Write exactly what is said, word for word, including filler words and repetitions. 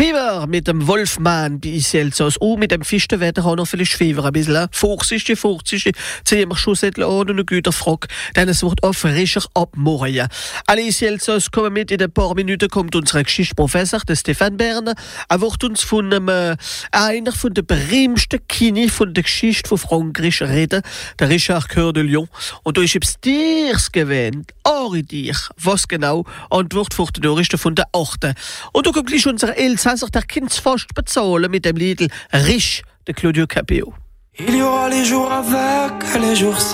Fieber mit dem Wolfmann bei Elsass. Und mit dem Fichtenwetter auch noch vielleicht Fieber. Ein bisschen fuchsische, fuchsische. Ziehen wir schon seit und eine gute Frage. Denn es wird auch frischer ab morgen. Alle Elsass kommen mit. In ein paar Minuten kommt unser Geschichtsprofessor, der Stefan Berner. Er wird uns von einem, äh, einer von den berühmtesten Kini von der Geschichte von Frankreich reden. Der Richard Coeur de Lion. Und da ist etwas Tiers gewähnt. Auch dir. Was genau? Antwort für die Nachrichten von der achten. Und da kommt gleich unser Elsasser, der Kind fast bezahlen mit dem Lied Riche de Claudio Capéo. Il y aura les jours avec, les jours